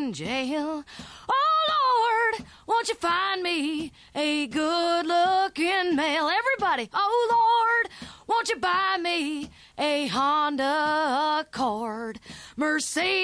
in jail. Oh, Lord, won't you find me a good-looking male? Everybody, oh, Lord, won't you buy me a Honda Accord? Mercedes.